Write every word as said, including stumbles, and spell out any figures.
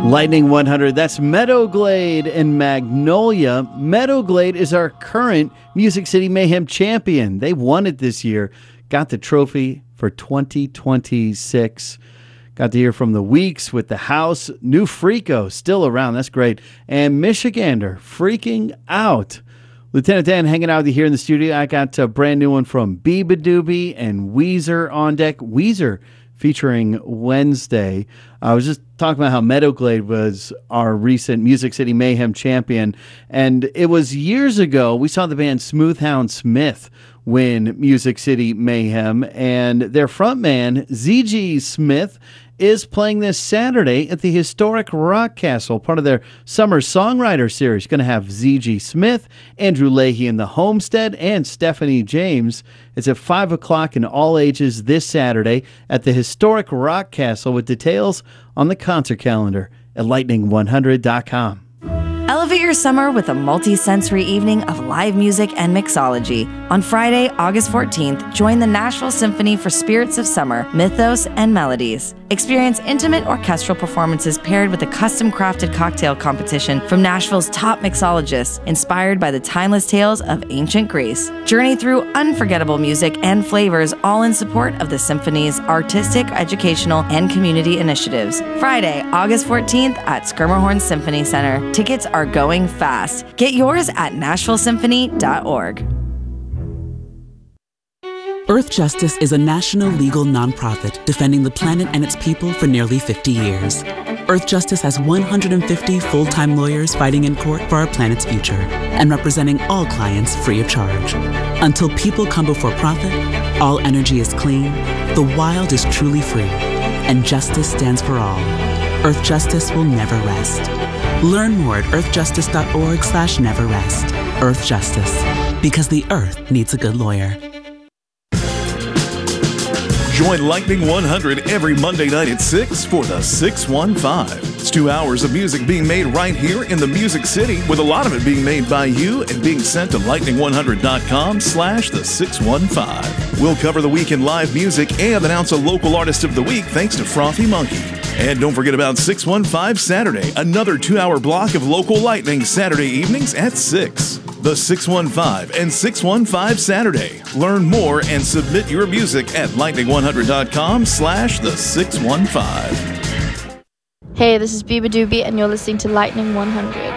Lightning one hundred, that's Meadowglade and Magnolia. Meadowglade is our current Music City Mayhem champion. They won it this year, got the trophy for twenty twenty-six. Got to hear from the Weeks with The House. New Freako, still around, that's great. And Michigander, Freaking Out. Lieutenant Dan hanging out with you here in the studio. I got a brand new one from Beabadoobee and Weezer on deck. Weezer featuring Wednesday. I was just talking about how Meadowglade was our recent Music City Mayhem champion, and it was years ago we saw the band Smoothhound Smith win Music City Mayhem, and their frontman, Z G Smith, is playing this Saturday at the historic Rock Castle, part of their Summer Songwriter Series. Going to have Z G Smith, Andrew Leahy in the Homestead, and Stephanie James. It's at five o'clock in all ages this Saturday at the historic Rock Castle, with details on the concert calendar at lightning one hundred dot com. Elevate your summer with a multi-sensory evening of live music and mixology. On Friday, August fourteenth, join the Nashville Symphony for Spirits of Summer, Mythos, and Melodies. Experience intimate orchestral performances paired with a custom-crafted cocktail competition from Nashville's top mixologists, inspired by the timeless tales of ancient Greece. Journey through unforgettable music and flavors, all in support of the Symphony's artistic, educational, and community initiatives. Friday, August fourteenth at Schermerhorn Symphony Center. Tickets are going fast. Get yours at nashville symphony dot org. Earth Justice is a national legal nonprofit defending the planet and its people for nearly fifty years. Earth Justice has one hundred fifty full-time lawyers fighting in court for our planet's future and representing all clients free of charge. Until people come before profit, all energy is clean, the wild is truly free, and justice stands for all. Earth Justice will never rest. Learn more at earth justice dot org slash never rest. Earth Justice, because the earth needs a good lawyer. Join Lightning one hundred every Monday night at six for the six one five. It's two hours of music being made right here in the Music City, with a lot of it being made by you and being sent to lightning one hundred dot com slash the six one five. We'll cover the week in live music and announce a local artist of the week thanks to Frothy Monkey. And don't forget about six one five Saturday, another two-hour block of local lightning Saturday evenings at six. The six one five and six one five Saturday. Learn more and submit your music at lightning one hundred dot com slash the six one five. Hey, this is Beabadoobee, and you're listening to Lightning one hundred.